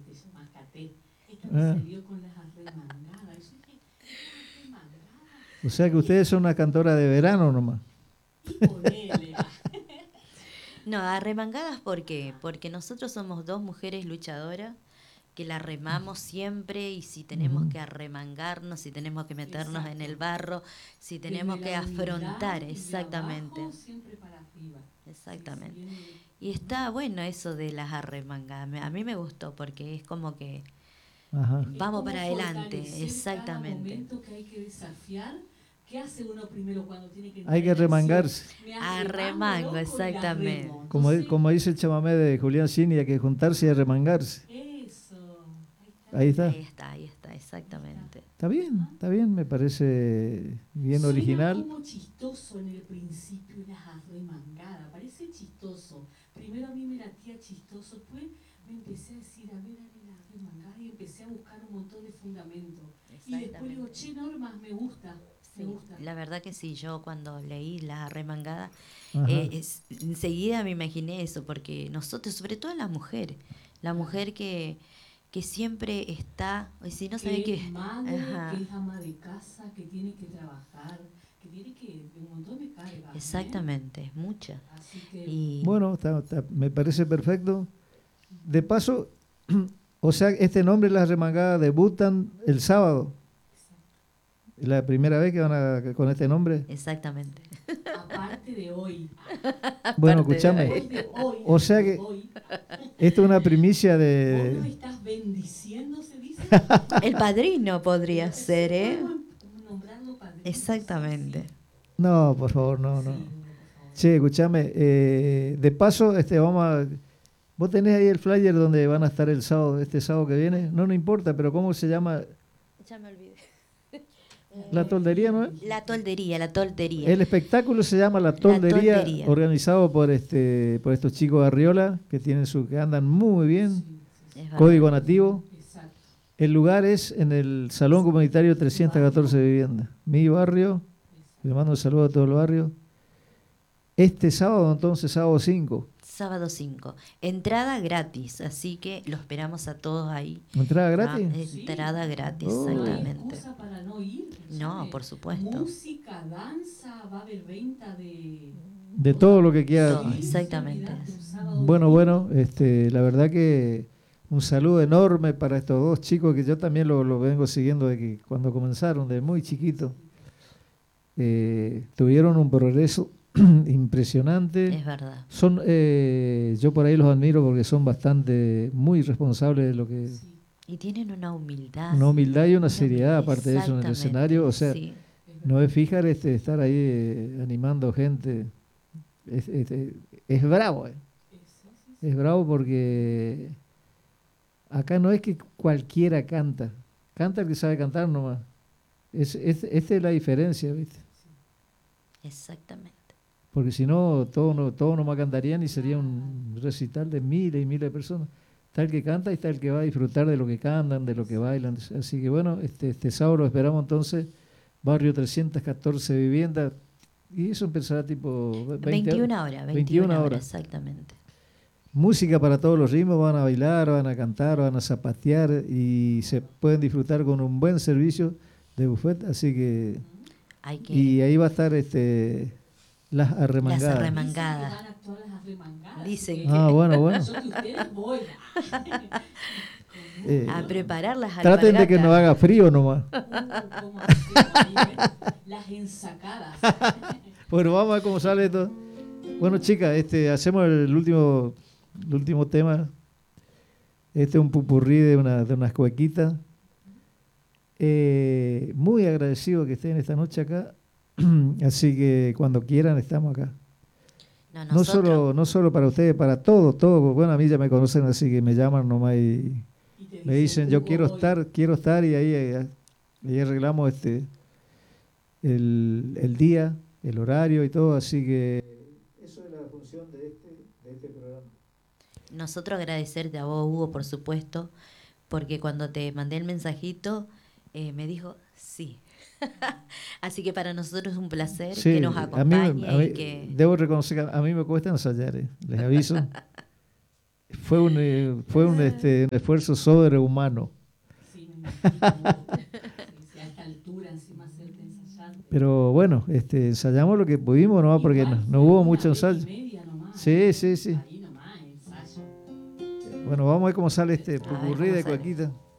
te llamas Caté. Esta me Ah. salió con las arremangadas. Y yo dije, arremangadas. O sea que ustedes son una cantora de verano nomás. Y ponele. No, arremangadas, ¿por qué? Porque nosotros somos dos mujeres luchadoras que la remamos siempre, y si tenemos que arremangarnos, si tenemos que meternos en el barro, si tenemos Desde que la humildad afrontar, y de exactamente. abajo, siempre para arriba. Exactamente. Sí, sí, viene de- Y está bueno eso de las arremangadas. A mí me gustó porque es como que Ajá. Es vamos como para adelante, fortalecer exactamente. cada momento que hay que desafiar. ¿Qué hace uno primero cuando tiene que entrar Hay que en acción? remangarse. Me Arremango, loco y la exactamente. remo. Como, Entonces, como dice el chamamé de Julián Cini, hay que juntarse y arremangarse. eso. Ahí está. Ahí está, exactamente. Está bien, me parece bien Suena original. como chistoso en el principio las arremangadas, parece chistoso. Primero a mí me latía chistoso, después me empecé a decir, a ver la arremangada, y empecé a buscar un montón de fundamentos. Y después digo, che, Normas, me gusta, me Sí, gusta. la verdad que sí, yo cuando leí la arremangada, Ajá. enseguida me imaginé eso, porque nosotros, sobre todo la mujer que siempre está, y si no sabe Que qué, es madre, ajá, que es ama de casa, que tiene que trabajar, que tiene que un montón de cargas. exactamente, es mucha. Así que Y Bueno, me parece perfecto. De paso, o sea, este nombre, Las Remangadas, debutan el sábado. ¿Es la primera vez que van con este nombre? exactamente. aparte de hoy, Bueno, Aparte de escúchame. después de hoy, O sea de que hoy, esto es una primicia vos nos de... estás bendiciendo, se dice. El padrino podría ser, ¿eh? Podemos nombrarlo padrino. Exactamente. No, por favor, no, no. Sí, por favor. Che, escúchame, de paso, vamos a... ¿Vos tenés ahí el flyer donde van a estar el sábado, este sábado que viene? No, no importa, pero ¿cómo se llama? Ya me olvidé. La toldería, ¿no es? La toldería. El espectáculo se llama La Toldería, Toldería. organizado por por estos chicos de Arriola, que andan muy bien. Sí, Es verdad. Código nativo. exacto. El lugar es en el Salón Comunitario 314 Viviendas. Mi barrio. Le mando un saludo a todo el barrio. Este sábado, entonces, sábado 5. Sábado 5. Entrada gratis, así que lo esperamos a todos ahí. ¿Entrada gratis? Entrada gratis, Oh. No hay exactamente. excusa para no ir. No, escuchame. por supuesto. Música, danza, va a haber venta de... De todo lo que quiera. Todo, exactamente. olvidate, un sábado Bueno, lindo. la verdad que un saludo enorme para estos dos chicos que yo también lo vengo siguiendo de que cuando comenzaron, de muy chiquito. Tuvieron un progreso impresionante. Es verdad. Son, yo por ahí los admiro porque son muy responsables de lo que... Sí, Y tienen una humildad. Una humildad y una seriedad aparte de eso en el Exactamente, escenario. O sea, sí. es no verdad. es fijar estar ahí animando gente. Es bravo, Sí, sí, sí. es bravo porque acá no es que cualquiera canta. Canta el que sabe cantar nomás. Esta es la diferencia, ¿viste? Exactamente. Porque si no, todos nomás cantarían y sería un recital de miles y miles de personas. Está el que canta y está el que va a disfrutar de lo que cantan, de lo que bailan. Así que bueno, este sábado lo esperamos entonces, barrio 314 Viviendas, y eso empezará tipo 21 horas, 21 horas, exactamente. Música para todos los ritmos, van a bailar, van a cantar, van a zapatear y se pueden disfrutar con un buen servicio de buffet, así que... Hay que Y ahí va a estar las las arremangadas. arremangadas. Dicen que van a actuar las arremangadas. Dicen así que- Ah, bueno. Yo que ustedes voy. A preparar las Traten de que no alpargatas. haga frío nomás. ¿Cómo hacemos ahí, las ensacadas. Bueno, vamos a ver cómo sale esto. Bueno, chicas, hacemos el último tema. Este es un pupurrí de unas cuequitas. Muy agradecido que estén esta noche acá. Así que cuando quieran estamos acá. No, No solo para ustedes, para todos. Bueno, a mí ya me conocen, así que me llaman nomás y Y te me dicen yo "Hugo, voy". quiero estar y ahí arreglamos el día, el horario y todo, así que eso es la función de este programa. Nosotros agradecerte a vos, Hugo, por supuesto, porque cuando te mandé el mensajito, me dijo sí. Así que para nosotros es un placer Sí, que nos acompañe y que... debo reconocer que a mí me cuesta ensayar, les aviso. fue un esfuerzo sobrehumano. Sí, me imagino. Sí, a esta altura encima hacerte ensayar. Pero bueno, ensayamos lo que pudimos, ¿no? Porque no hubo mucho ensayo. Media nomás, Sí, sí, sí. ahí nomás, ensayo. Bueno, vamos a ver cómo sale este A ver popurrí cómo de sale. Cuequita.